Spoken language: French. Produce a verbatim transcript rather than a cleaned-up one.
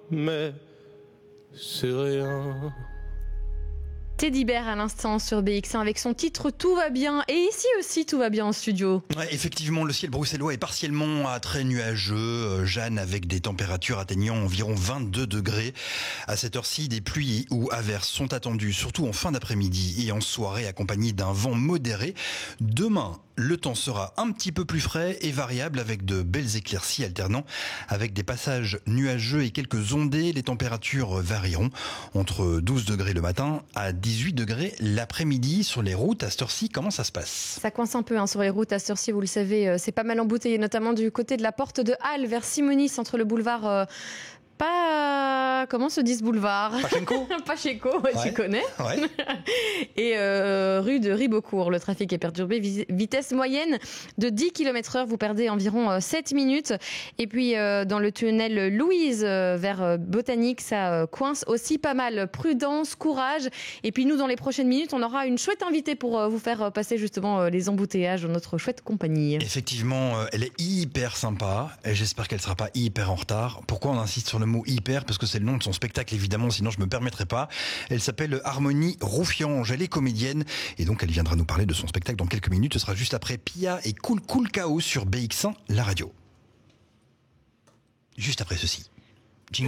mais c'est rien. Teddy Bear à l'instant sur B X un avec son titre Tout va bien. Et ici aussi tout va bien en studio. Ouais, effectivement, le ciel bruxellois est partiellement à très nuageux. Jeanne, avec des températures atteignant environ vingt-deux degrés. À cette heure-ci, des pluies ou averses sont attendues, surtout en fin d'après-midi et en soirée, accompagnées d'un vent modéré. Demain, le temps sera un petit peu plus frais et variable avec de belles éclaircies alternant avec des passages nuageux et quelques ondées. Les températures varieront entre douze degrés le matin à dix-huit degrés l'après-midi. Sur les routes, à cette heure-ci, comment ça se passe ? Ça coince un peu hein, sur les routes à cette heure-ci, vous le savez, c'est pas mal embouteillé, notamment du côté de la porte de Halle vers Simonis, entre le boulevard... Euh Pas... Comment se dit ce boulevard ? Pachenko. Pachenko, ouais, Ouais. tu connais. Ouais. Et euh, rue de Ribeaucourt, le trafic est perturbé. Vitesse moyenne de dix kilomètres heure, vous perdez environ sept minutes. Et puis euh, dans le tunnel Louise euh, vers euh, Botanique, ça euh, coince aussi pas mal. Prudence, courage. Et puis nous, dans les prochaines minutes, on aura une chouette invitée pour euh, vous faire passer justement euh, les embouteillages dans notre chouette compagnie. Effectivement, euh, elle est hyper sympa et j'espère qu'elle sera pas hyper en retard. Pourquoi on insiste sur le mot hyper ? Parce que c'est le nom de son spectacle, évidemment, sinon je me permettrai pas. Elle s'appelle Harmonie Roufiange, elle est comédienne et donc elle viendra nous parler de son spectacle dans quelques minutes. Ce sera juste après Pia et Cool Cool Chaos sur B X un, la radio. Juste après ceci.